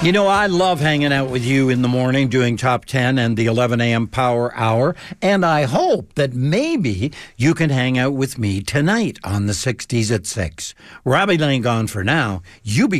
You know, I love hanging out with you in the morning doing Top 10 and the 11 a.m. Power Hour, and I hope that maybe you can hang out with me tonight on the 60s at 6. Robbie Lane gone for now. You be